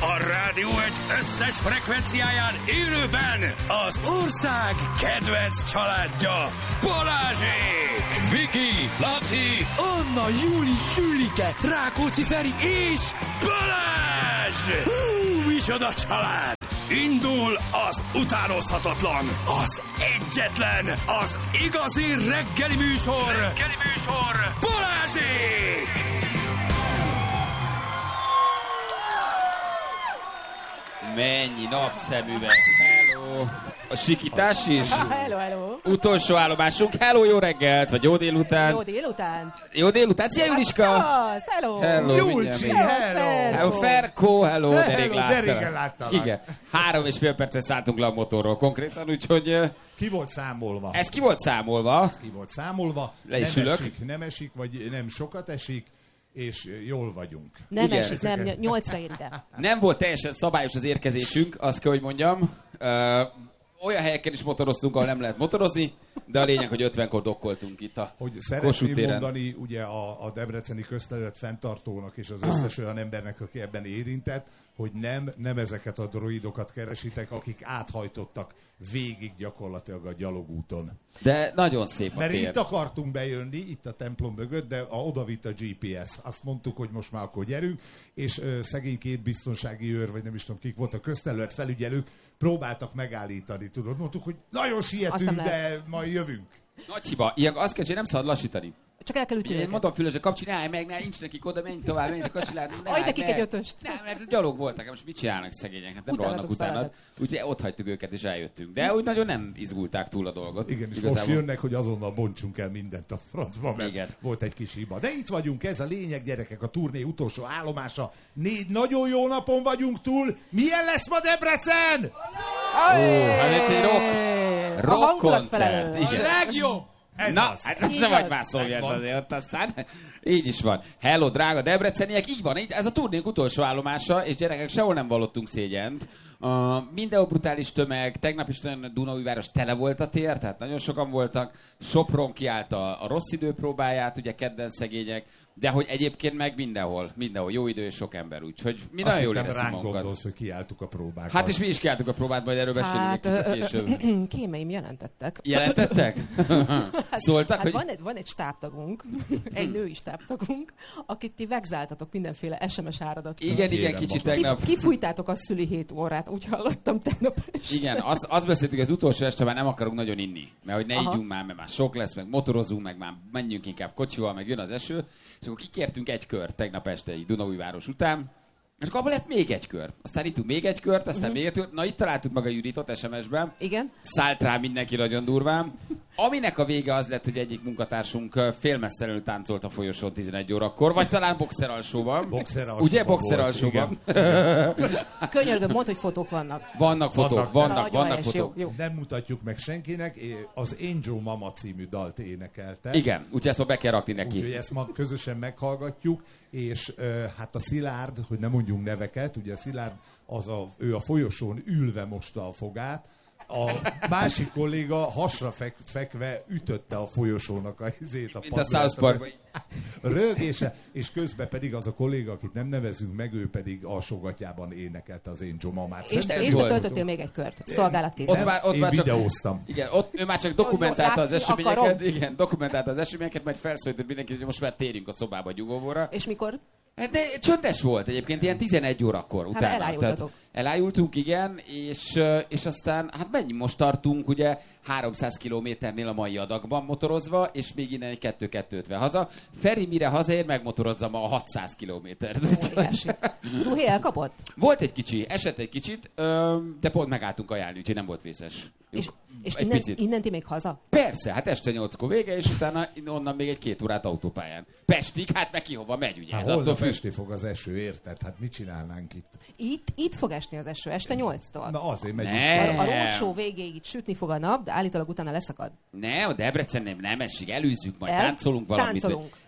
A rádió egy összes frekvenciáján élőben az ország kedvenc családja Balázsék! Viki, Laci, Anna, Júli, Sülike, Rákóczi Feri és Balázs! Micsoda család! Indul az utánozhatatlan, az egyetlen, az igazi reggeli műsor, Balázsék! Mennyi napszemüveg, hello! A sikítás is? Hello, hello! Utolsó állomásunk, hello, jó reggelt, vagy jó délután? Jó délután! Jó délután, szia Juliska! Hello! Hello, Julcsi, hello! Ferkó, hello, de régen láttalak. Igen, 3,5 percet szálltunk le a motorról konkrétan, úgyhogy... Ki volt számolva? Ez ki volt számolva? Ki volt számolva. Le is ülök. Nem esik, vagy nem sokat esik, és jól vagyunk. Nem Igen, esik, nem, 8-ra ér ide. Nem volt teljesen szabályos az érkezésünk, azt kell, hogy mondjam. Olyan helyeken is motoroztunk, ahol nem lehet motorozni, de a lényeg, hogy 50-kor dokkoltunk itt a Hogy Kossuth szeretném téren. mondani ugye a debreceni közterület fenntartónak és az összes olyan embernek, aki ebben érintett, hogy nem ezeket a droidokat keresitek, akik áthajtottak végig gyakorlatilag a gyalogúton. De nagyon szép a Mert tér. itt akartunk bejönni, itt a templom mögött, de odavitt a GPS. Azt mondtuk, hogy most már akkor gyerünk, és szegény két biztonsági őr, vagy nem is tudom kik volt, a közterület felügyelők próbáltak megállítani, tudod. Mondtuk, hogy nagyon sietünk, de majd jövünk. Nagy hiba. Ilyen azt kell, hogy nem szabad lassítani. Csak el kell ütni Én őket. mondom Fülösre, kapcsinálj meg, nincs nekik oda, menj tovább, menj a kacsilárni. Adj nekik egy ötöst. Nem, mert gyalog voltak, most mit csinálnak szegények? Hát nem Utánatok rohannak utána. szaladnak. Úgyhogy ott hagytuk őket és eljöttünk. De úgy nagyon nem izgulták túl a dolgot. Igen, és Igazából. most jönnek, hogy azonnal bontsunk el mindent a frontba, mert Igen. volt egy kis hiba. De itt vagyunk, ez a lényeg, gyerekek, a turné utolsó állomása. 4 nagyon jó napon vagyunk túl. Milyen lesz ma Debrecen? Hát itt egy rock koncert. felelő. Igen. Legjobb! Ez Na, az. hát Így nem van. vagy már szóljas Megvan. azért ott aztán. Így is van. Hello, drága debreceniek, így van. Ez a turnénk utolsó állomása, és gyerekek, sehol nem vallottunk szégyent. Mindenhol brutális tömeg, tegnap is nagyon Dunaújváros tele volt a tér, tehát nagyon sokan voltak. Sopron kiállt a rossz idő próbáját, ugye kedden szegények, de hogy egyébként meg mindenhol jó idő és sok ember, úgyhogy mi Azt nagyon jól hittem, érezzük ránk magunkat. gondolsz, hogy kiálltuk a próbákat. Hát és mi is kiálltuk a próbát, majd erről beszélünk egy kicsit később. Kémeim jelentettek. Jelentettek? Szóltak, Hát hogy... van egy stábtagunk, egy női stábtagunk, akit ti vegzáltatok mindenféle SMS áradattal. Igen, Kérem, kicsit most. tegnap. Kifújtátok a szüli 7 órát, úgy hallottam tegnap este. Igen, azt beszéltük, hogy az utolsó este már nem akarunk nagyon inni. Mert hogy ne Aha. ígyunk már, mert már sok lesz, meg motorozunk, meg már menjünk inkább kocsival, meg jön az eső. És akkor kikértünk egy kört tegnap este egy Dunaújváros után. És akkor abban lett még egy kör. Aztán ittunk még egy kört, aztán még egy kört. Na itt találtuk meg a Juditot SMS-ben. Igen? Szállt rá mindenki nagyon durván. Aminek a vége az lett, hogy egyik munkatársunk félmeztelenül táncolt a folyosón 11 órakor, vagy talán boxeralsóban. Boxeralsóban Ugye, volt, boxeralsóban. Könyörgöm, mondd, hogy fotók vannak. Vannak fotók, Vannak. Nagyon vannak helyes, fotók. Jó. Nem mutatjuk meg senkinek, az Angel Mama című dalt énekelte. Igen, úgyhogy ezt ma be kell rakni neki. Úgyhogy ezt ma közösen meghallgatjuk, és hát a Szilárd, hogy ne mondjunk neveket, ugye a Szilárd, ő a folyosón ülve mosta a fogát, a másik kolléga hasra fekve ütötte a folyosónak a izét, a Mint a South Parkban. rögése, és közben pedig az a kolléga, akit nem nevezünk meg, ő pedig alsógatjában énekelte az Angel Mamát. És ez te volt. töltöttél még egy kört. Szolgálatkész. Ott már Én csak, videóztam. igen, ott ő már csak dokumentálta az Látni eseményeket, akarom. igen, dokumentálta az eseményeket, majd felszólított mindenkit, hogy most már térjünk a szobába nyugovóra. És mikor? De csöndes volt egyébként, ilyen 11 órakor utána. elájultatok. Tehát elájultunk, igen, és aztán, hát mennyi most tartunk, ugye 300 kilométernél a mai adagban motorozva, és még innen egy 2-250 haza. Feri mire hazaér, megmotorozza ma a 600 kilométert. Óriási. Zuhé elkapott? Volt egy kicsi, esett egy kicsit, de pont megálltunk ajánlni, úgyhogy nem volt vészes. És Egy picit. innen ti még haza? Persze, hát este 8-kor vége, és utána onnan még egy 2 órát autópályán. Pestig, hát meg ki hova megy, ugye? Hát Ez attól holnap függ. esté fog az eső, érted? Hát mit csinálnánk itt? Itt fog esni az eső, este 8-tól. Na azért megyünk. Ne. A roadshow végéig itt sütni fog a nap, de állítólag utána leszakad. Ne, a Debrecen nem esik, elűzzük, majd táncolunk valamit. Táncolunk.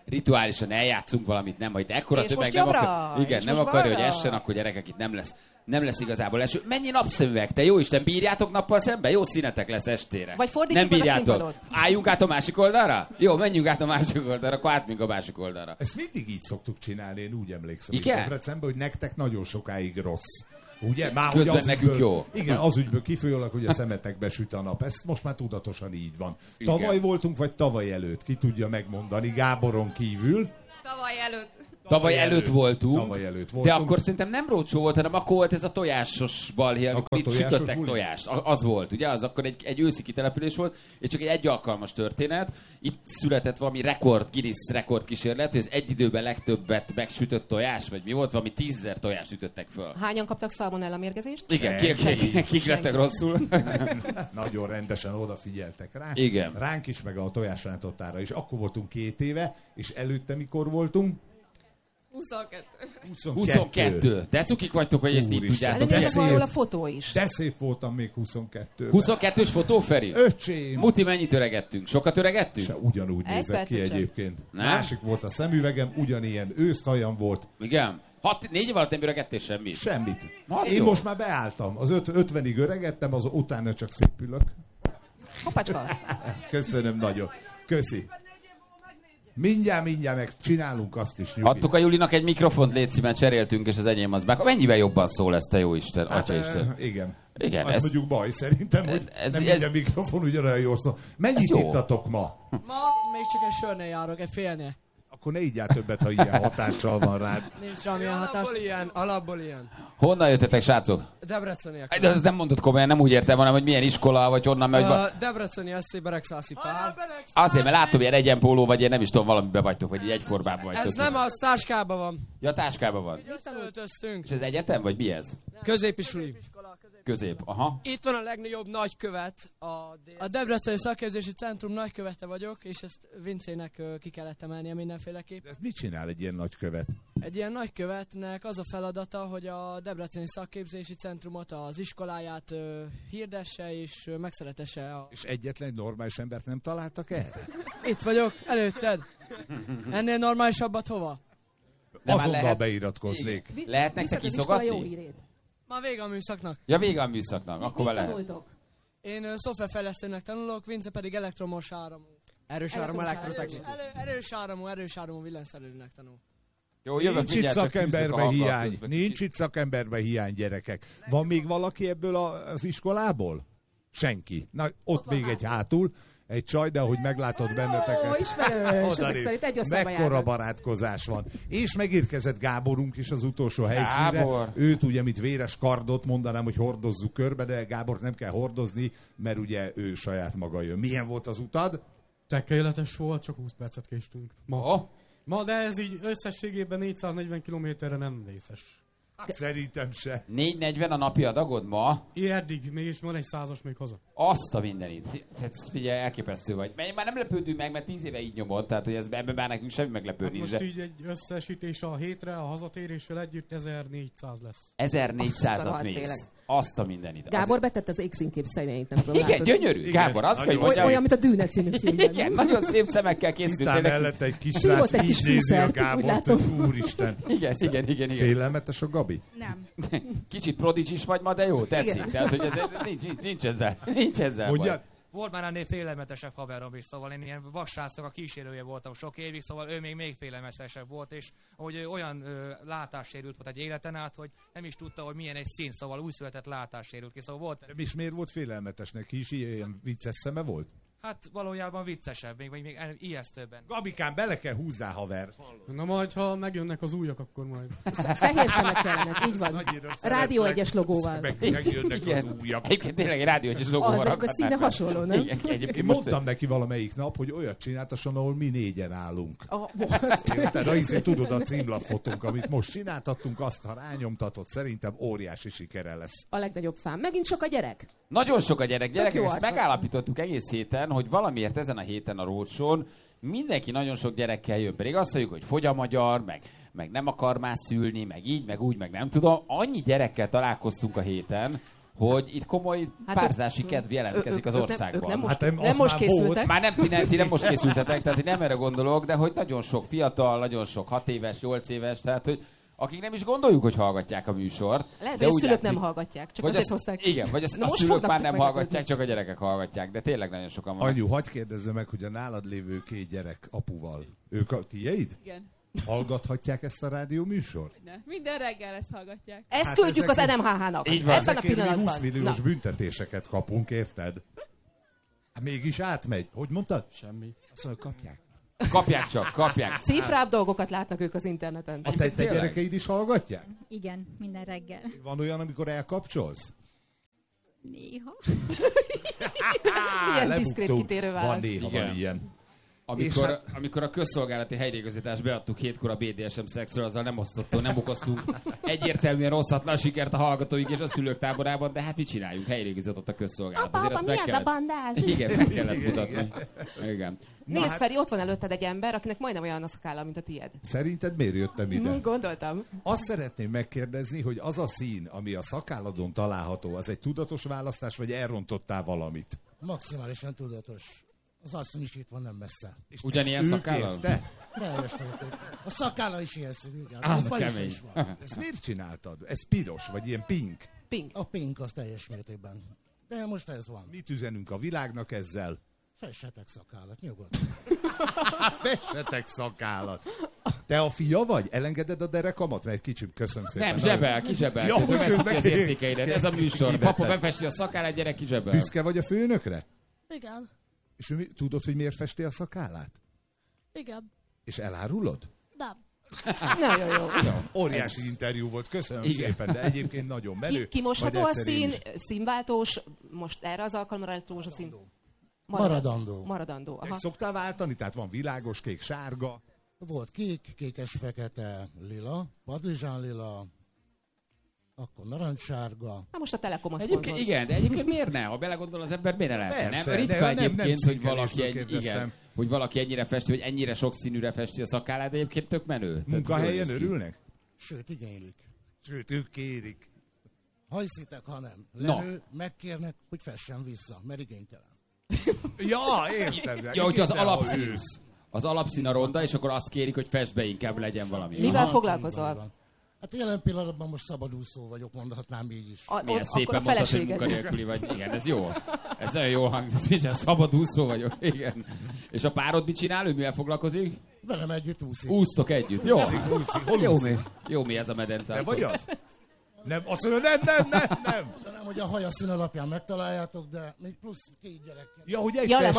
rituálisan eljátszunk valamit, nem, majd ekkora És tömeg most nem jobbra, akar, igen, és nem most akarja, hogy balra. essen, akkor gyerekek, itt nem lesz igazából eső. Mennyi napszemüveg, te jó Isten, bírjátok nappal szembe? Jó színetek lesz estére. Vagy fordítsuk nem meg a bírjátok. színpadot. Álljunk át a másik oldalra? Jó, menjünk át a másik oldalra, akkor átmegyünk a másik oldalra. Ezt mindig így szoktuk csinálni, én úgy emlékszem. Igen? itt Debrecenben, hogy nektek nagyon sokáig rossz. Ugye? Már Közben hogy az nekünk ügyből, jó. Igen, az ügyből kifolyólag, hogy a szemetekbe süt a nap. Ez most már tudatosan így van. Igen. Tavaly voltunk, vagy tavaly előtt? Ki tudja megmondani, Gáboron kívül. Tavaly előtt voltunk, Tavaly előtt de voltunk. akkor szerintem nem rócsó volt, hanem akkor volt ez a tojásos balhé, amikor itt tojásos sütöttek buli? tojást. Az volt, ugye? Az akkor egy őszi kitelepülés volt, és csak egy alkalmas történet. Itt született valami Guinness rekord kísérlet, hogy az egy időben legtöbbet megsütött tojás, vagy mi volt? Valami 10 000 tojást ütöttek föl. Hányan kaptak szalmonella mérgezést? Igen, kik lettek rosszul? Nagyon rendesen odafigyeltek rá. Igen. Ránk is, meg a tojásrántottára is. Akkor voltunk 2 éve, és előtte mikor voltunk? 22. De cukik vagytok, hogy ezt így Úristen. tudjátok. De Elég szép. van róla fotó is. De szép voltam még 22-ben. 22-ös fotó, Feri? Öcsém! Muti, mennyit öregettünk? Sokat öregettünk? Se ugyanúgy Egy nézett ki percet sem. egyébként. Nem? Másik volt a szemüvegem, ugyanilyen őszhajam volt. Igen. 4 év alatt nem öregettél semmit? Semmit. Az Én jó. most már beálltam. Az 50-ig öregettem, az utána csak szépülök. Hoppacska. Köszönöm nagyon. Köszi. Mindjárt meg csinálunk azt is, nyugi. Adtuk a Julinak egy mikrofont, légy mert cseréltünk, és az enyém az bák. Mennyivel jobban szól ez, te jó Isten, Atya Isten. Igen. Igen, Azt ez- mondjuk baj szerintem, hogy ez- nem ez- minden mikrofon ugyanolyan jól szól. Mennyit jó. ittatok ma? Ma még csak egy sörnél járok, egy félnél. Akkor ne így többet, ha ilyen hatással van rád. Nincs semmilyen hatás. Alapból ilyen. Honnan jöttetek, srácok? Debreceniek. De ezt nem mondod komolyan, nem úgy értem, hanem, hogy milyen iskola, vagy honnan megy. Debreceni SC Beregszászi Pál. Azért, mert látom, ilyen egyenpóló, vagy én nem is tudom, valamiben vagytok, vagy így egyformában vagytok. Ez nem az, táskában van. Ja, táskában van. Itt öltöztünk. És ez egyetem, vagy mi ez? Középisuli. Közép, aha. Itt van a legnagyobb nagykövet. A Debreceni Szakképzési Centrum nagykövete vagyok, és ezt Vincének ki kellett emelnie mindenféleképp. De ez mit csinál egy ilyen nagykövet? Egy ilyen nagykövetnek az a feladata, hogy a Debreceni Szakképzési Centrumot, az iskoláját hirdesse és megszeretesse. És egyetlen egy normális embert nem találtak erre? Itt vagyok, előtted. Ennél normálisabbat hova? De már Azonnal lehet- beiratkoznék. Lehet nektek Viszed az iskola jó iszogatni? hírét. Ma vége a műszaknak. Ja, vége a műszaknak, akkor Mit lehet. tanultok? Én szoftverfejlesztőnek tanulok, Vince pedig elektromos áramú. Erős áram Elektromos elektrotechnika. Erős áramú villanyszerelőnek tanul. Jó, jövök Nincs itt mindjárt, csak fűzzük a szakemberbe hanggal hiány. közben Nincs kicsit. itt szakemberbe hiány, gyerekek. Van még valaki ebből az iskolából? Senki. Na, ott van még egy hátul. hátul, egy csaj, de ahogy meglátod Ó, benneteket. ismerős. oda Ezek néz. szerint egy osztályba Mekkora járnak. barátkozás van. És megérkezett Gáborunk is az utolsó helyszínre. Gábor. Őt ugye, mint véres kardot mondanám, hogy hordozzuk körbe, de Gábort nem kell hordozni, mert ugye ő saját maga jön. Milyen volt az utad? Tökéletes volt, csak 20 percet késtünk. Oh, Ma, de ez így összességében 440 kilométerre nem vészes. Hát szerintem se. 4:40 a napi adagod ma? Eddig még is van egy 100-as még haza. Azt a mindenit. Hát figyelj, elképesztő vagy. Már nem lepődünk meg, mert 10 éve így nyomod, tehát hogy ebben már nekünk semmi meglepő Hát nincs. most De így egy összesítés a hétre, a hazatéréssel együtt 1400 lesz. 1400-at Azt a mész. tényleg. Azt a mindenit. Gábor betett az X-inkép szemeit, nem tudom. Igen, látod? gyönyörű. Igen, Gábor, azt kell, hogy nagyon mondjam. Olyan, mint a Dűne című filmben. Igen, nagyon szép szemekkel készült. Utána tényleg. mellett egy kis Hívott srác egy így kis nézi a fűszert, úgy Gábort, látom. hogy úristen. Igen. Félelmetes a Gabi? Nem. Kicsit prodigy vagy ma, de jó, tetszik. Igen. Tehát, hogy nincs ezzel baj. Mondjad, Volt már ennél félelmetesebb haverom is, szóval én ilyen vassrácnak a kísérője voltam sok évig, szóval ő még félelmetesebb volt, és hogy ő olyan látássérült volt egy életen át, hogy nem is tudta, hogy milyen egy szín, szóval újszületett látássérült ki, szóval volt, és miért volt félelmetesnek? Ki is ilyen vicces szeme volt? hát valójában viccesebb, még ijesztőbben. Gabikám, bele kell húzzá, haver. Na majd, ha megjönnek az újak, akkor majd. Fehér szemek kellenek, így van. Annyira Rádió szeretlek. 1-es logóval. Megjönnek az Igen. újak. Egyébként tényleg egy rádió és logóval Az, a rakhatnák színe be. hasonló, nem? Igen, egyébként Én most- mondtam neki valamelyik nap, hogy olyat csináltasson, ahol mi 4-en állunk. Azt- Érted? Hiszen tudod a címlapfotónk, amit most csináltattunk, azt ha rányomtatott, szerintem óriási sikere lesz. A legnagyobb fám. Megint sok a gyerek. Nagyon sok a gyerek. Gyerekek, jó ezt arcok. megállapítottuk egész héten, hogy valamiért ezen a héten a roadshown mindenki nagyon sok gyerekkel jön. Pedig azt mondjuk, hogy fogy a magyar, meg nem akar már szülni, meg így, meg úgy, meg nem tudom. Annyi gyerekkel találkoztunk a héten, hogy itt komoly párzási kedv jelentkezik az országban. Nem most készültek. Már ti nem most készültetek, tehát én nem erre gondolok, de hogy nagyon sok fiatal, nagyon sok 6 éves, 8 éves, tehát hogy akik nem is gondoljuk, hogy hallgatják a műsort. Lehet, hogy a szülők nem hallgatják, csak azért hozták. Igen, vagy a szülők már nem hallgatják, csak a gyerekek hallgatják, de tényleg nagyon sokan vannak. Anyu, hadd kérdezze meg, hogy a nálad lévő 2 gyerek apuval, ők a tiéd? Igen. Hallgathatják ezt a rádió műsort? Minden reggel ezt hallgatják. Ezt küldjük az NMHH-nak. Ebben a pillanatban. 20 milliós büntetéseket kapunk, érted? Hát mégis átmegy. Hogy mondtad? Semmi. Azt mondja, kapják. Kapják csak, kapják. Cifrább dolgokat látnak ők az interneten. A te gyerekeid is hallgatják? Igen, minden reggel. Van olyan, amikor elkapcsolsz? Néha. Ilyen diszkrét kitérő válasz. Van néha, van ilyen. Amikor a közszolgálati helyreigazítást beadtuk 7-kor a BDSM szexről, azzal nem okoztunk egyértelműen rosszatlan sikert a hallgatóink és a szülők táborában, de hát mit csináljunk? Helyreigazított a közszolgálat. Apa, mi ez a bandás? Igen, meg kellett mutatni. Igen. Nézd, Feri, ott van előtted egy ember, akinek majdnem olyan a szakálla, mint a tiéd. Szerinted miért jöttem ide? Gondoltam. Azt szeretném megkérdezni, hogy az a szín, ami a szakálladon található, az egy tudatos választás, vagy elrontottál valamit? Maximálisan tudatos. Az asszony is itt van, nem messze. És ugyanilyen szakállal? Teljes mértékben. A szakálla is ilyen színű, igen. Az kemény. Ezt miért csináltad? Ez piros, vagy ilyen pink? Pink. A pink az teljes mértékben. De most ez van. Mit üzenünk a világnak ezzel? Fessetek szakállat, nyugodtan. Fessetek szakállat. Te a fia vagy? Elengeded a derekamat? Mert kicsim, köszönöm szépen. Nem, zsebel, kizsebel. Ja, Veszik az értékeidet. Ez a műsor. Papa befesti a szakállat, gyerek kizsebel. Büszke vagy a főnökre? Igen. És ő tudod, hogy miért festi a szakállát? Igen. És elárulod? Nem. Nagyon jó. Óriási interjú volt, köszönöm szépen, de egyébként nagyon menő. Kimosható a szín, színváltós, most erre az alkalomra elektromos a szín? Maradandó. És szoktál váltani? Tehát van világos, kék, sárga? Volt kék, kékes-fekete, lila, padlizsán lila, akkor narancssárga. Na most a Telekom azt mondod. Igen, de egyébként miért ne? Ha belegondol az ember, miért ne lehetne? Persze, nem? Ritka egyébként, hogy hogy valaki ennyire festi, hogy ennyire sok színűre festi a szakállát, de egyébként tök menő. Munkahelyen örülnek? Sőt, igénylik. Sőt, ők kérik. Ha hiszitek, ha nem. Levő, megkérnek, hogy fessen vissza, mert igénytelen. Ja, értem. Ja, hogy az alapszín a ronda, és akkor azt kérik, hogy fest be, inkább legyen valami. Mivel foglalkozol? Hát jelen pillanatban most szabadúszó vagyok, mondhatnám így is. Milyen szépen mondtad, hogy munkanélküli vagy. Igen, ez jó. Ez nagyon jól hangzik, hogy szabadúszó vagyok. Igen. És a párod mit csinál? Ő mivel foglalkozik? Velem együtt úszik. Úsztok együtt. Jó. Jó mi ez a medence. Te vagy az? Nem, azt mondja, nem. Nem, hogy a hajaszín alapján megtaláljátok, de még plusz 2 gyerekkel. Ja, hogy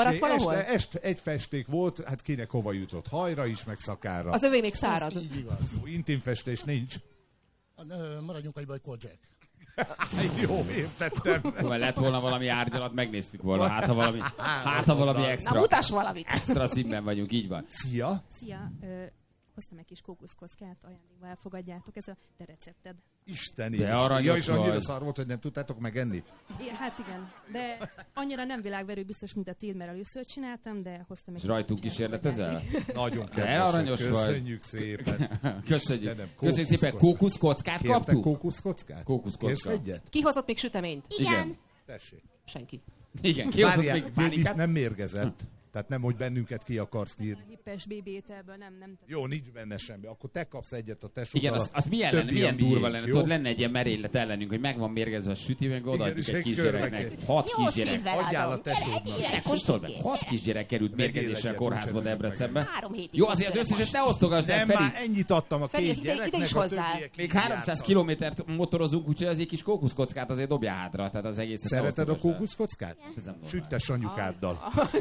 egy festék volt, hát kinek hova jutott? Hajra is, meg szakára. Az övé még szárad. Így igaz. Intim festés nincs. Maradjunk egyben, hogy Kojak. Jó, értettem. Ha lett volna valami árnyalat, megnéztük volna. Hát, ha valami extra. Na, mutass valamit. Extra színben vagyunk, így van. Szia. Szia. Hoztam egy kis kókuszkockát, ajándékba elfogadjátok, ez a te recepted. Isteni. De aranyos ja, és annyira vagy. szar volt, hogy nem tudtátok megenni? Hát igen, de annyira nem világverő biztos, mint a tiéd, mert először csináltam, de hoztam egy és rajtunk kísérletezel? Nagyon kedves, köszönjük szépen. Köszönjük szépen. Kókuszkockát kaptuk? Kértek kókuszkockát? Kókuszkocka. egyet? Ki hozott még süteményt? Igen. Tessék. Senki. Igen, ki hozott még pálinkát? Nem mérgezett. Tehát nem, hogy bennünket ki akarsz írni. A hippes BB-telből nem. Jó, nincs benne semmi. Akkor te kapsz egyet a tesóddal. Igen, az milyen durva lenne. Tudod, lenne egy ilyen merénylet ellenünk, hogy meg van mérgezve a süti, meg odaadjuk egy kisgyereknek. 6 kisgyerek. Adjál a tesódnak. Kóstolj meg. 6 kisgyerek került mérgezéssel a kórházba Debrecenbe. Jó, azért az összeset ne osztogasd el, Feri. Nem, már ennyit adtam a 2 gyereknek, a többiek. Még 300 kilométert motorozunk, úgyhogy az egy kis kókuszkockát azért dobjál hátra. Tehát az egészet. Szereted a kókuszkockát? Süttes anyukáddal.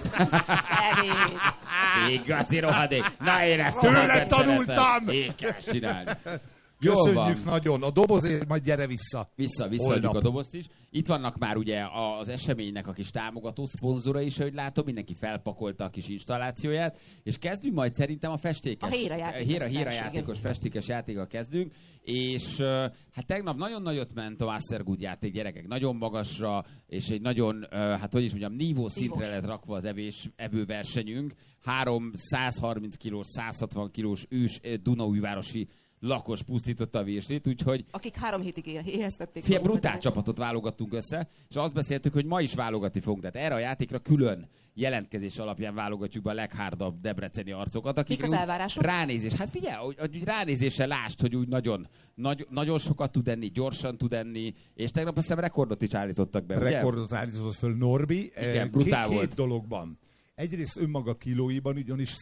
Igazi rohadék. Na én ezt tőle tanultam! Én kell csinálni. Köszönjük nagyon. A dobozért majd gyere vissza. Visszaadjuk a dobozt is. Itt vannak már ugye az eseménynek a kis támogató szponzora is, ahogy látom, mindenki felpakolta a kis installációját, és kezdünk majd szerintem a festékes. A hérajátékos festékes játékkal kezdünk, és hát tegnap nagyon nagyot ment a Mastergood játék, gyerekek, nagyon magasra, és egy nagyon, hát hogy is mondjam, nívó szintre lett rakva az evőversenyünk. 3 130 kilós, 160 kilós ős Dunaújvárosi lakos pusztította a Virslit, úgyhogy... Akik 3 hétig éheztették. Fia, brutál csapatot válogattunk össze, és azt beszéltük, hogy ma is válogatni fogunk. Tehát erre a játékra külön jelentkezés alapján válogatjuk be a leghárdabb debreceni arcokat, akik mik az elvárások? Ránézés. Hát figyelj, hogy ránézéssel lásd, hogy úgy nagyon sokat tud enni, gyorsan tud enni, és tegnap azt hiszem rekordot is állítottak be. Rekordot állított föl Norbi. Igen, brutál volt. Két dologban. Egyrészt önmaga kilóiban ugyanis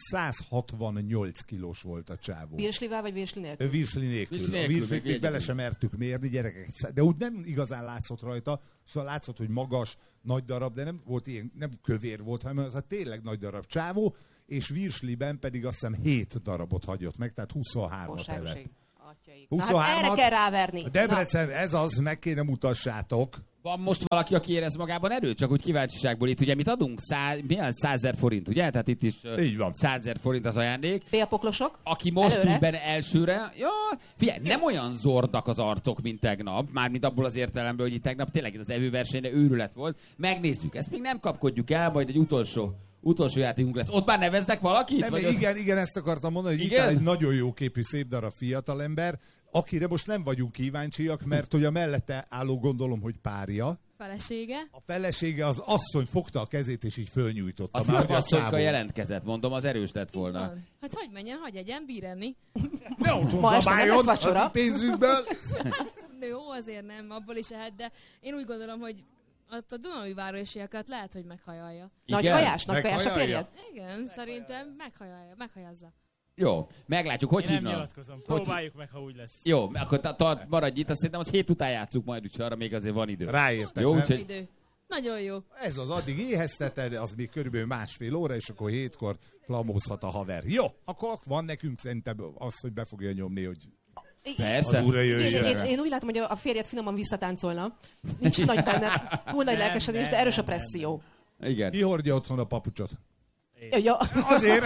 168 kilós volt a csávó. Virslivel vagy virsli nélkül? Virsli nélkül. A virslit még bele sem mertük mérni, gyerekek. De úgy nem igazán látszott rajta, szóval látszott, hogy magas, nagy darab, de nem volt ilyen, nem kövér volt, hanem az a tényleg nagy darab csávó, és virsliben pedig azt hiszem 7 darabot hagyott meg, tehát 23-at evett. 23-at? Hát erre kell ráverni. Debrecen, ez az, meg kéne mutassátok. Van most valaki, aki érez magában erőt? Csak úgy kíváncsiságból itt, ugye mit adunk? 100 000 forint, ugye? Tehát itt is 100 000 forint az ajándék. Péapoklosok. Aki most ül benne elsőre, ja, figyelj, nem olyan zordak az arcok, mint tegnap, mármint abból az értelemből, hogy itt tegnap tényleg az evőversenyre őrület volt. Megnézzük, ezt még nem kapkodjuk el, majd egy utolsó játékunk lesz. Ott már neveznek valakit? Nem, vagy igen, ezt akartam mondani, hogy itt áll egy nagyon jó képű, szép darab fiatalember, akire most nem vagyunk kíváncsiak, mert hogy a mellette álló gondolom, hogy párja. Felesége. A felesége az asszony fogta a kezét és így fölnyújtotta. Az már asszonyka jelentkezett, mondom, az erős lett volna. Hát hagyj menjen, hagyj egyen, bír enni. Ne otthon zabáljon a pénzünkből. Jó, azért nem, abból is ehet, de én úgy gondolom, hogy azt a Dunaúj városiakat lehet, hogy meghajalja. Nagy kajás a férjed? Igen, szerintem meghajazza. Jó, meglátjuk, hogy hívnak. Én nem nyilatkozom, próbáljuk meg, ha úgy lesz. Jó, akkor maradj itt, azt szerintem az 7 után játszunk majd, úgyhogy arra még azért van idő. Ráértek, jó, nem? Úgyhogy... Idő. Nagyon jó. Ez az addig éhezteted, az még körülbelül 1,5 óra, és akkor 7-kor flamózhat a haver. Jó, akkor van nekünk szerintem az, hogy be fogja nyomni, hogy persze. Az úra jöjjön. Én úgy látom, hogy a férjed finoman visszatáncolna. Nincs nagy benne, túl nagy lelkesedés, de erős a presszió. Igen. Ki hordja otthon a papucsot? Ja. Azért.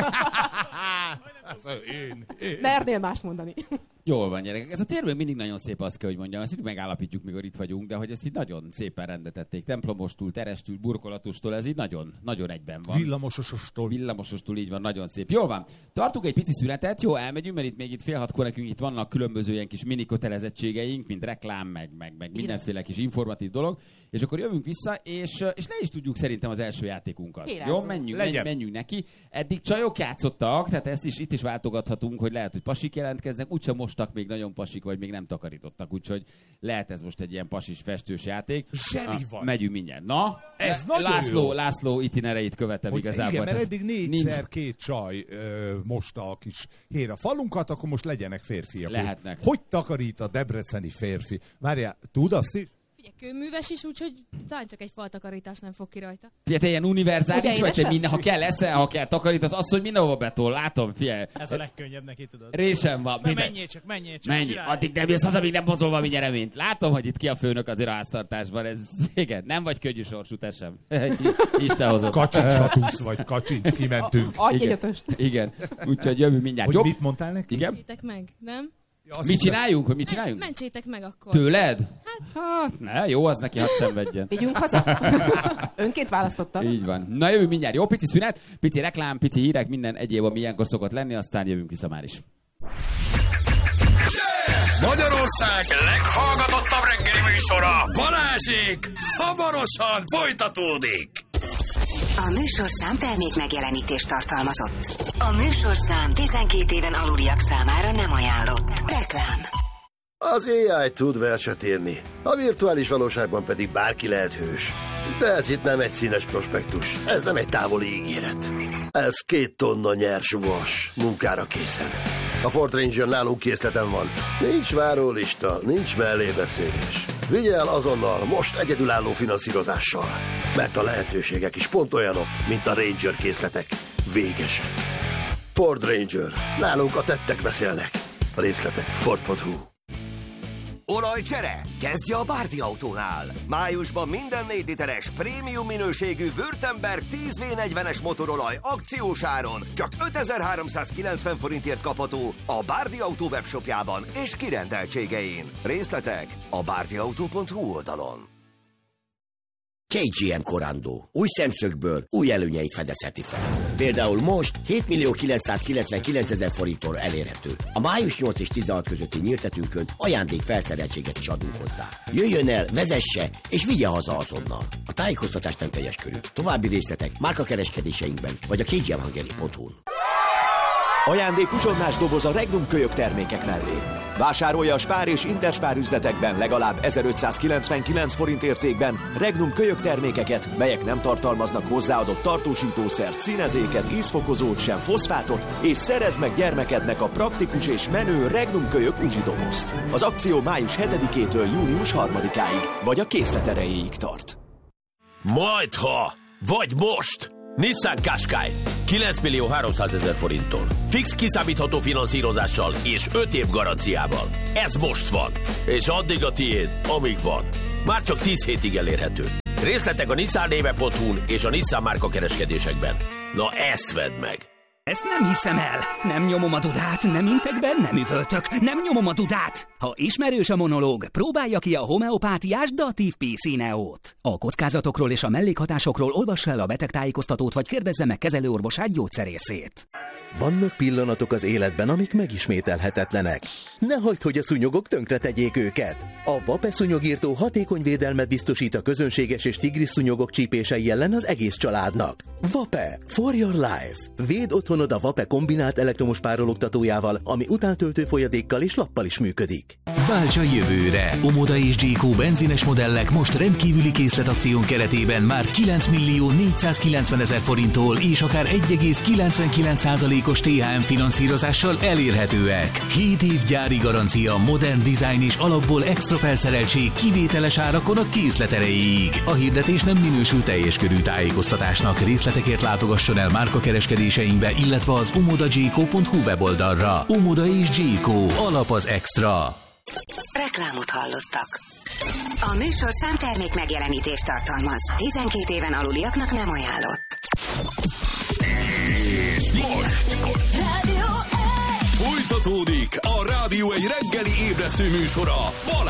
Én. Mernél mást mondani. Jól van, gyerekek. Ez a tér még mindig nagyon szép, azt kell, hogy mondjam. Ezt így megállapítjuk, mikor itt vagyunk, de hogy ezt így nagyon szépen rendetették. Templomostól, terestől, burkolatostól, ez így nagyon, nagyon egyben van. Villamosostól, így van, nagyon szép. Jól van. Tartunk egy pici szünetet, jó, elmegyünk, mert itt még itt 5:30 nekünk itt vannak különböző ilyen kis mini kötelezettségeink, mint reklám, meg mindenféle kis informatív dolog, és akkor jövünk vissza, és le is tudjuk szerintem az első játékunkat. Jó, menjünk neki. Eddig csajok játszottak, tehát ezt is itt is váltogathatunk, hogy lehet, hogy pasik jelentkeznek, úgysem mostak még nagyon pasik, vagy még nem takarítottak, úgyhogy lehet ez most egy ilyen pasis festős játék. Zseni vagy. Megyünk mindjárt. Na, ez nagyon László itinereit követem hogy igazából. Igen, mert eddig 4-szer 2 csaj mosta a kis hér a falunkat, akkor most legyenek férfiak. Lehetnek. Hogy takarít a debreceni férfi? Várjál, tud azt is? Figyelj, kőműves is, úgyhogy talán csak egy faltakarítás nem fog ki rajta. Figyelj, te ilyen univerzális vagy, te minden, ha kell takarítasz, azt, hogy mindenhova betol, látom, figyelj. Ez a legkönnyebb neki, tudod. Résem van. Menjél csak. Menj, addig nem jössz haza, még nem hozol valami nyereményt. Látom, hogy itt ki a főnök azért a háztartásban, ez, igen, nem vagy könnyű sorsú, te sem. Isten hozott. Kacsincs vagy, kacsincs, kimentünk. Adj egy ötöst. Igen, úgyhogy jövünk mindjárt. Hogy mit mondtál neki? Igen? Mentsétek meg, nem? Ja, mit csináljunk? Mit csináljunk? Mentsétek meg akkor. Tőled? Hát, ne, jó, az neki hadd szenvedjen. Vigyünk haza. Önként választottam. Így van. Na jövünk mindjárt. Jó, pici szünet, pici reklám, pici hírek, minden egyéb, ami ilyenkor szokott lenni, aztán jövünk vissza már is. Magyarország leghallgatottabb reggeli műsora, Balázsék, hamarosan folytatódik. A műsorszám termék megjelenítést tartalmazott. A műsorszám 12 éven aluliak számára nem ajánlott. Reklám. Az AI tud verset írni, a virtuális valóságban pedig bárki lehet hős. De ez itt nem egy színes prospektus, ez nem egy távoli ígéret. Ez 2 tonna nyers vas, munkára készen. A Ford Ranger nálunk készleten van. Nincs várólista, nincs mellébeszélés. Vigye el azonnal, most egyedülálló finanszírozással. Mert a lehetőségek is pont olyanok, mint a Ranger készletek. Végesek. Ford Ranger. Nálunk a tettek beszélnek. A részletek Ford.hu. Olajcsere? Kezdje a Bárdi Autónál! Májusban minden 4 literes prémium minőségű Württemberg 10V40-es motorolaj akciós áron csak 5390 forintért kapható a Bárdi Autó webshopjában és kirendeltségein. Részletek a bárdiautó.hu oldalon. KGM korandó. Új szemszögből új előnyeit fedezheti fel. Például most 7.999.000 forinttól elérhető. A május 8 és 16 közötti nyíltetünkön ajándék felszereltséget is adunk hozzá. Jöjjön el, vezesse és vigye haza azonnal. A tájékoztatás nem teljes körű. További részletek márkakereskedéseinkben vagy a kgmhungary.hu-n. Ajándék uzsonnás doboz a Regnum kölyök termékek mellé. Vásárolja a Spár és Interspár üzletekben legalább 1599 forint értékben Regnum kölyök termékeket, melyek nem tartalmaznak hozzáadott tartósítószert, színezéket, ízfokozót sem, foszfátot, és szerezd meg gyermekednek a praktikus és menő Regnum kölyök uzsidobozt. Az akció május 7-től június 3-áig, vagy a készlet erejéig tart. Majdha, vagy most! Nissan Qashqai 9.300.000 forinttól. Fix kiszámítható finanszírozással és 5 év garanciával. Ez most van. És addig a tiéd, amíg van. Már csak 10 hétig elérhető. Részletek a nissan.hu-n és a Nissan márka kereskedésekben. Na ezt vedd meg! Ezt nem hiszem el. Nem nyomom a dudát, nem intek be, nem üvöltök, nem nyomom a dudát. Ha ismerős a monológ, próbálja ki a homeopátiás Datív PC Neót. A kockázatokról és a mellékhatásokról olvassa el a betegtájékoztatót, vagy kérdezze meg kezelőorvosát, gyógyszerészét. Vannak pillanatok az életben, amik megismételhetetlenek. Ne hagyd, hogy a szúnyogok tönkretegyék őket. A Vape szúnyogírtó hatékony védelmet biztosít a közönséges és tigris szúnyogok csípései ellen az egész családnak. Vape for your life. Védd otthonod a Vape kombinált elektromos párologtatójával, ami utántöltő folyadékkal és lappal is működik. Válts a jövőre! Omoda és Gyékó benzines modellek most rendkívüli készletakción keretében már 9.490.000 forinttól és akár 1,99%-os THM finanszírozással elérhetőek. 7 év gyári garancia, modern design és alapból extra felszereltség kivételes árakon a készlet erejéig. A hirdetés nem minősül teljes körű tájékoztatásnak. Részletekért látogasson el márkakereskedéseinkbe, illetve az omodagyékó.hu weboldalra. Omoda és Gyékó. Alap az extra. Reklámot hallottak. A műsorszám termék megjelenítést tartalmaz. 12 éven aluliaknak nem ajánlott. És most folytatódik a Rádió egy reggeli ébresztő műsora